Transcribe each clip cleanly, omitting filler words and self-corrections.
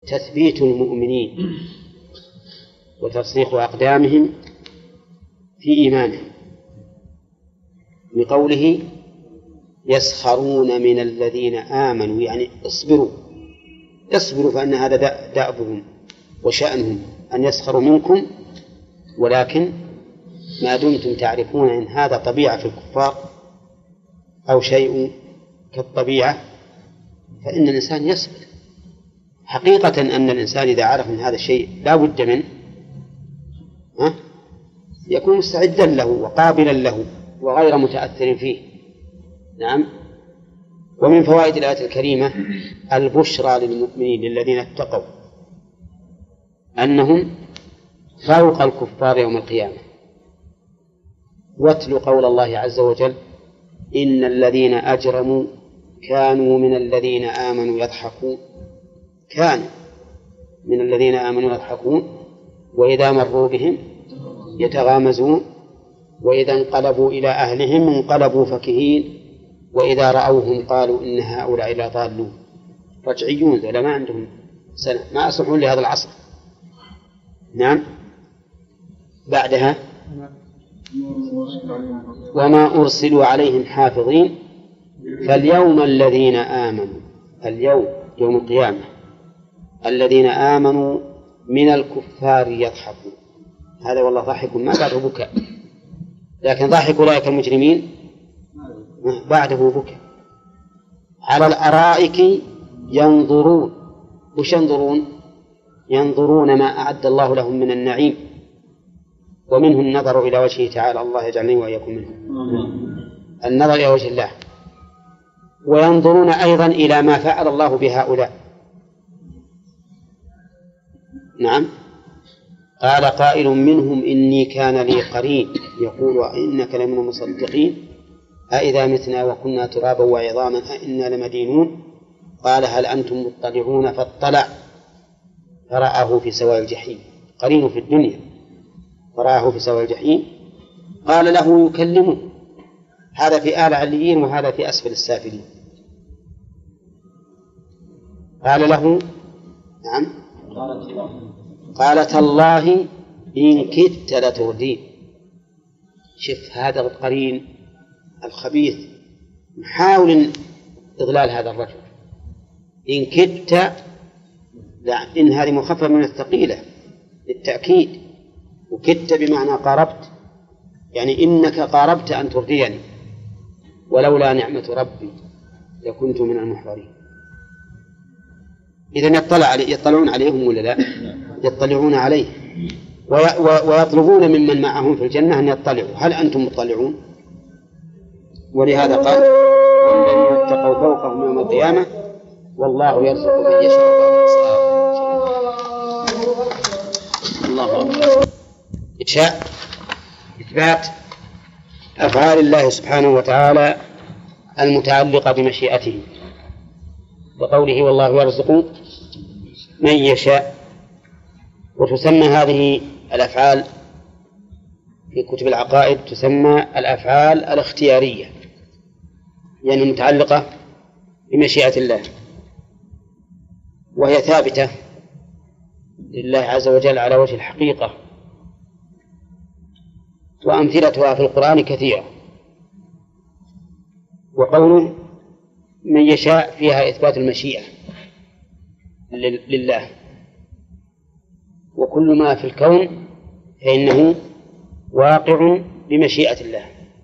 تثبيت المؤمنين وتصديق أقدامهم في إيمانهم، بقوله يسخرون من الذين آمنوا، يعني اصبروا فإن هذا دأبهم وشأنهم أن يسخروا منكم، ولكن ما دمتم تعرفون أن هذا طبيعة في الكفار أو شيء كالطبيعة فإن الإنسان يصبر. حقيقة أن الإنسان إذا عرف أن هذا الشيء لا بد منه يكون مستعدا له وقابلا له وغير متأثر فيه. نعم. ومن فوائد الآية الكريمة البشرى للمؤمنين للذين اتقوا أنهم فوق الكفار يوم القيامة. واتل قول الله عز وجل إن الذين أجرموا كانوا من الذين آمنوا يضحكون، كانوا من الذين آمنوا يضحكون وإذا مروا بهم يتغامزون وإذا انقلبوا إلى أهلهم انقلبوا فكهين وإذا رأوهم قالوا إن هؤلاء لضالون. رجعيون ذولا ما عندهم سنة، ما أصلحون لهذا العصر. نعم. بعدها وما أرسلوا عليهم حافظين فاليوم الذين آمنوا، اليوم يوم القيامة الذين آمنوا من الكفار يضحكون. هذا والله ضحك ما بعده بكاء، لكن ضحك أولئك المجرمين بعده بكاء. على الأرائك ينظرون. وش ينظرون؟ ينظرون ما أعد الله لهم من النعيم، ومنه النظر إلى وجهه تعالى، الله يجعلني وإياكم منه، النظر إلى وجه الله. وينظرون أيضا إلى ما فعل الله بهؤلاء. نعم. قال قائل منهم إني كان لي قرين يقول أئنك لمن المصدقين أئذا متنا وكنا ترابا وعظاما أئنا لمدينون. قال هل أنتم مطلعون؟ فاطلع فرآه في سواء الجحيم. قرين في الدنيا فرآه في سواء الجحيم. قال له يكلمه، هذا في أعلى عليين وهذا في أسفل السافلين. قال له نعم قال تالله إن كدت لتردين. شف هذا القرين الخبيث محاول إضلال هذا الرجل. إن كدت، إن هذه مخففة من الثقيلة للتأكيد، وكدت بمعنى قاربت، يعني إنك قاربت أن ترديني ولولا نعمة ربي لكنت من المحضرين. إذن يطلعون عليهم ولا لا؟ يطلعون عليه ويطلبون ممن معهم في الجنة أن يطلعوا. هل أنتم مطلعون؟ ولهذا قال والذين اتقوا فوقهم يوم القيامة والله يرزق من يشاء. الله أكبر. إنشاء إثبات أفعال الله سبحانه وتعالى المتعلقة بمشيئته، وقوله والله يرزق من يشاء. وتسمى هذه الأفعال في كتب العقائد تسمى الأفعال الاختيارية، يعني متعلقة بمشيئة الله، وهي ثابتة لله عز وجل على وجه الحقيقة، وأمثلتها في القرآن كثيرة. وقوله من يشاء فيها إثبات المشيئة لله، وكل ما في الكون فإنه واقع بمشيئة الله.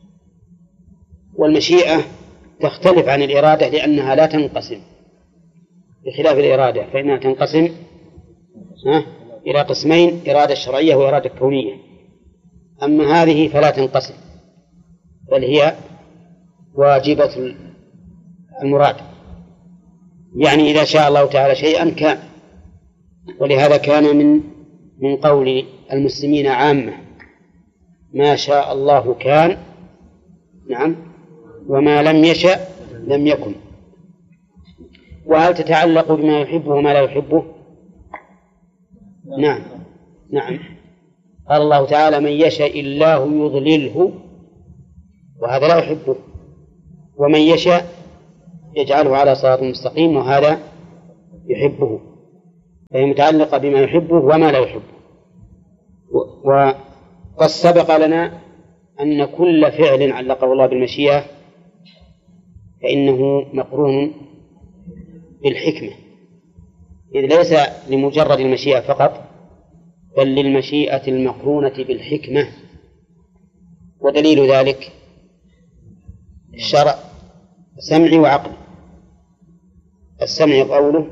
والمشيئة تختلف عن الإرادة لأنها لا تنقسم، بخلاف الإرادة فإنها تنقسم إلى قسمين: إرادة شرعية وإرادة كونية. أما هذه فلا تنقسم، بل هي واجبة المراد، يعني إذا شاء الله تعالى شيئا كان. ولهذا كان من قول المسلمين عامة ما شاء الله كان، نعم، وما لم يشأ لم يكن. وهل تتعلق بما يحبه وما لا يحبه؟ نعم نعم. قال الله تعالى من يشاء الله يضلله، وهذا لا يحبه، ومن يشاء يجعله على صراط مستقيم، وهذا يحبه. فهي متعلقة بما يحبه وما لا يحبه. وقد سبق لنا أن كل فعل علقه الله بالمشيئة فإنه مقرون بالحكمة، إذ ليس لمجرد المشيئة فقط بل للمشيئة المقرونة بالحكمة. ودليل ذلك الشرع سمعي وعقل. السمع قوله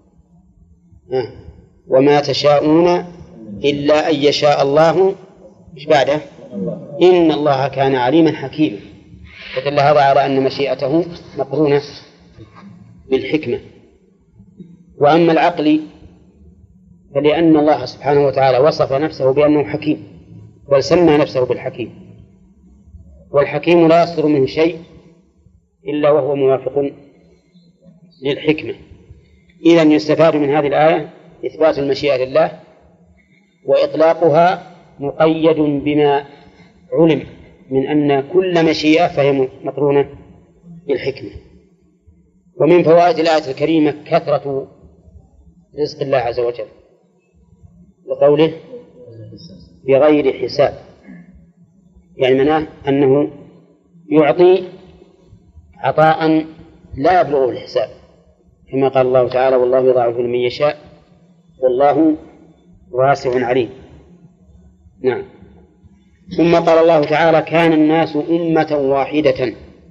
وما تشاءون إلا أن يشاء الله، مش بعده إن الله كان عليما حكيما، فدل هذا على أن مشيئته مقرونة بالحكمة. وأما العقل فلأن الله سبحانه وتعالى وصف نفسه بأنه حكيم، بل سمى نفسه بالحكيم، والحكيم لا يصدر منه شيء إلا وهو موافق للحكمة. إذن يستفاد من هذه الآية إثبات المشيئة لله، وإطلاقها مقيد بما علم من أن كل مشيئة فهي مقرونة بالحكمة. ومن فوائد الآية الكريمة كثرة رزق الله عز وجل، وقوله بغير حساب، يعني معناه أنه يعطي عطاء لا يبلغه الحساب، كما قال الله تعالى والله يضاعف لمن يشاء والله واسع عليم. نعم. ثم قال الله تعالى كان الناس أمة واحدة.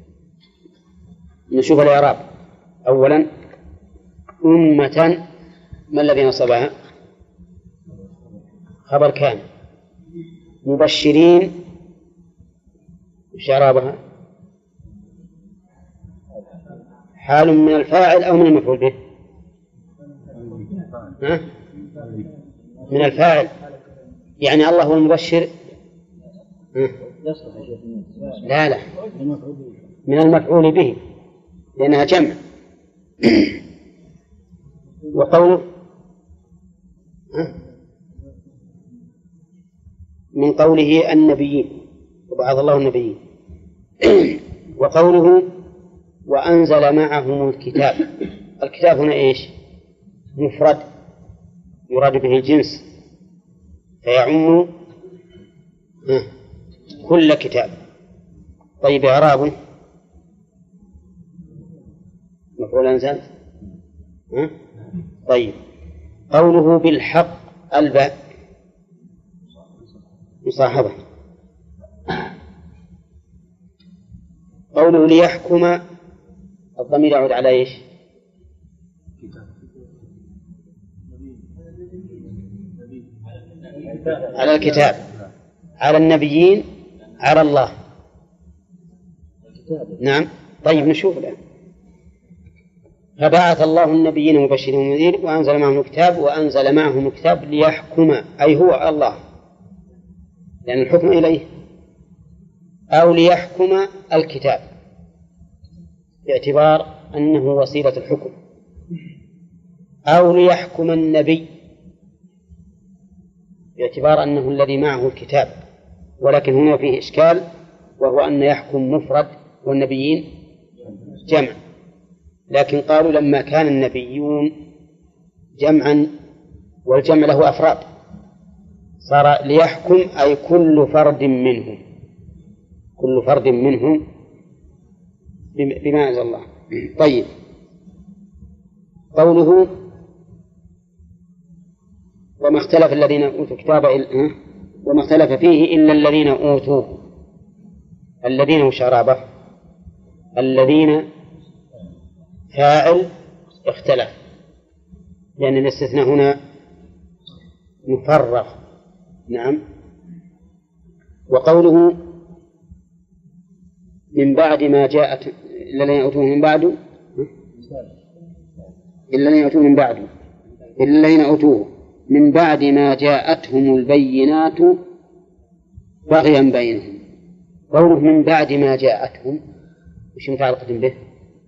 نشوف الإعراب. أولا أمة، ما الذي نصبها؟ خبر كان. مبشرين، وش إعرابها؟ حال من الفاعل أو من المفعول به؟ من الفاعل، يعني الله هو المبشر. لا من المفعول به لأنها جمع. وقوله من قوله النبيين، وبعث الله النبيين. وقوله وأنزل معهم الكتاب. الكتاب هنا إيش؟ مفرد يراد به الجنس، فيعم كل كتاب. طيب إعرابه مفعول أنزل. طيب قوله بالحق الباء مصاحبة. قوله ليحكم الضمير يعود على إيش؟ على الكتاب، على النبيين، على الله. نعم. طيب نشوف الآن. فبعث الله النبيين مبشرين ومنذرين وأنزل معهم الكتاب. وأنزل معهم الكتاب ليحكم، أي هو الله لأن الحكم إليه، أو ليحكم الكتاب باعتبار أنه وسيلة الحكم، أو ليحكم النبي باعتبار أنه الذي معه الكتاب. ولكن هنا فيه إشكال، وهو أن يحكم مفرد والنبيين جمع، لكن قالوا لما كان النبيون جمعا والجمع له أفراد صار ليحكم أي كل فرد منهم، كل فرد منهم بما أنزل الله. طيب قوله وما اختلف الذين أوتوا الكتاب وما اختلف فيه إلا الذين أوتوه. الذين وشرابه، الذين فاعل اختلف لأن الاستثناء هنا مفرغ. نعم. وقوله من بعد ما جاءت إلا الذين أوتوه من بعد، إلا الذين أوتوه من بعد، إلا الذين أوتوه من بعد ما جاءتهم البينات بغيا بينهم. قوله من بعد ما جاءتهم وش متعلقة به؟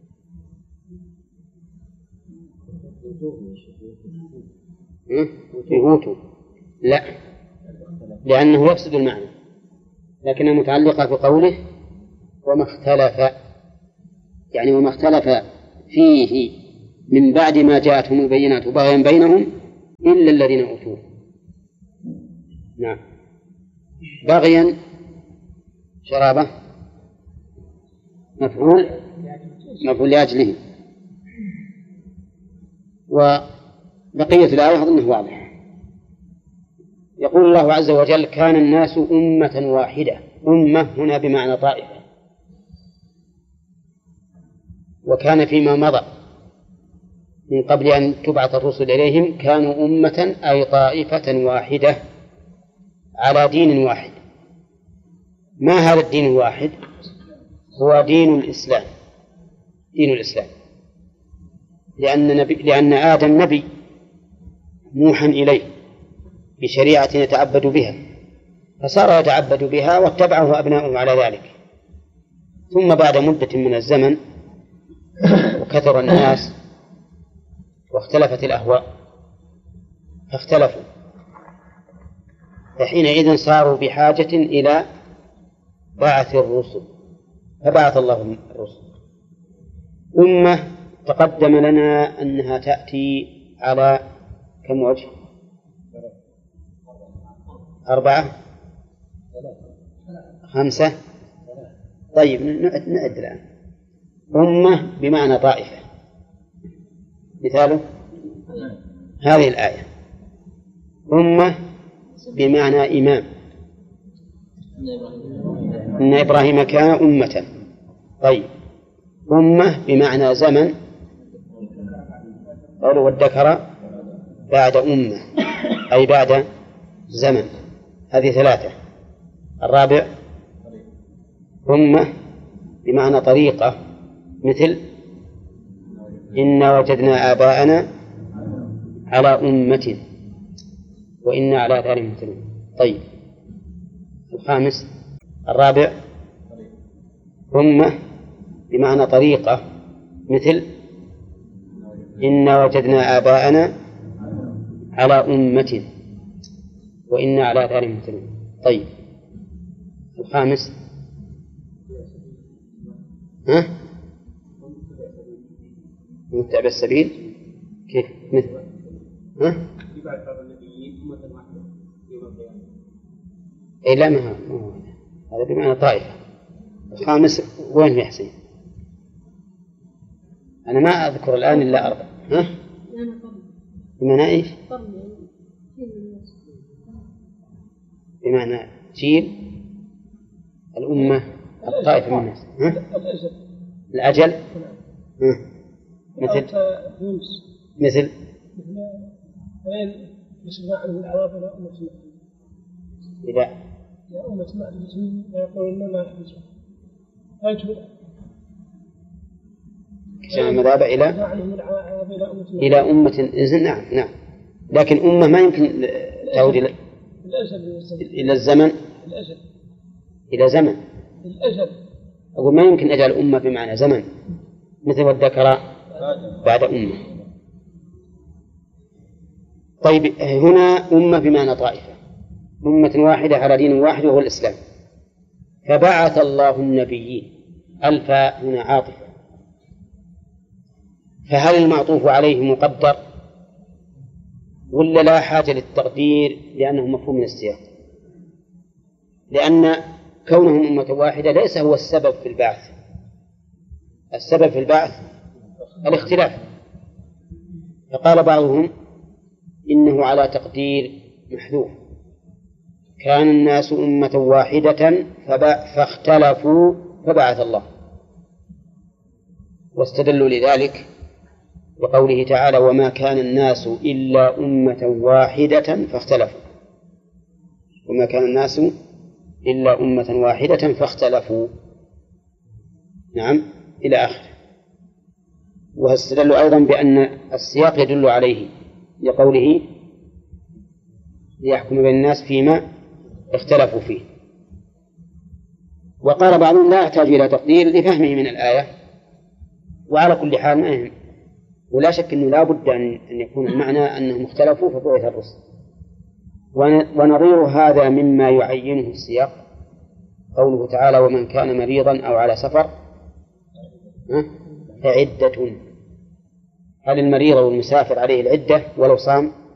أوتوا لا، لأنه يفسد المعنى، لكنها متعلقة بقوله وما اختلف، يعني وما اختلف فيه من بعد ما جاءتهم البينات بغيا بينهم إلا الذين أوتوه. نعم. بغيا شرابه مفعول لأجله. وبقية الآية أظنه واضح. يقول الله عز وجل كان الناس أمة واحدة. أمة هنا بمعنى طائفة، وكان فيما مضى من قبل أن تبعث الرسل إليهم كانوا أمة أي طائفة واحدة على دين واحد. ما هذا الدين الواحد؟ هو دين الإسلام. دين الإسلام، لأن آدم نبي موحى إليه بشريعة يتعبد بها، فصار يتعبد بها واتبعه أبناؤه على ذلك. ثم بعد مدة من الزمن وكثر الناس واختلفت الأهواء فاختلفوا، فحينئذ صاروا بحاجة إلى بعث الرسل، فبعث الله الرسل. أمة تقدم لنا أنها تأتي على كم وجه؟ 4 5. طيب نعد الآن. أمة بمعنى طائفة، مثاله هذه الآية. أمة بمعنى إمام، إن إبراهيم كان أمة. طيب أمة بمعنى زمن، قوله وادكر بعد أمة أي بعد زمن، هذه 3. الرابع أمة بمعنى طريقة، مثل إنا وجدنا آباءنا على أمة وإنا على ذلك مهتدون. طيب الخامس الرابع أمة بمعنى طريقة، مثل إنا وجدنا آباءنا على أمة وإنا على ذلك مهتدون. طيب الخامس متبع السبيل. كيف؟ مثل إيه لا ما هو هذا بمعنى طائفة. الخامس وين يا حسين؟ أنا ما أذكر الآن إلا 4. بمعنى إيش؟ بمعنى جيل الأمة الطائفة من الناس. الأجل. مثل يسمع عنه العرب إلى أمة إلى أمة المسلمين يقولون ما يحدثون كشان المذابة إلى أمة. نعم. لكن أمة ما يمكن تعود إلى الزمن، إلى زمن الأجل. أقول ما يمكن أجعل أمة بمعنى زمن، مثل والذكر بعد أمة. طيب هنا أمة بمعنى طائفة، أمة واحدة على دين واحد وهو الإسلام. فبعث الله النبيين. الفاء هنا عاطفة، فهل المعطوف عليه مقدر ولا لا حاجة للتقدير لأنه مفهوم من السياق؟ لأن كونهم أمة واحدة ليس هو السبب في البعث. السبب في البعث الاختلاف. فقال بعضهم إنه على تقدير محذوف، كان الناس أمة واحدة فاختلفوا فبعث الله، واستدلوا لذلك بقوله تعالى وما كان الناس إلا أمة واحدة فاختلفوا. وما كان الناس إلا أمة واحدة فاختلفوا. نعم إلى آخر. واستدلوا أيضا بأن السياق يدل عليه لقوله ليحكم بين الناس فيما اختلفوا فيه. وقال بعضهم لا يحتاج إلى تقدير لفهمه من الآية. وعلى كل حال ما يهم، ولا شك أنه لا بد أن يكون المعنى أنهم اختلفوا فبعث الرسل. ونظير هذا مما يعينه السياق قوله تعالى ومن كان مريضا أو على سفر فعدة. هل المريض والمسافر عليه العدة ولو صام؟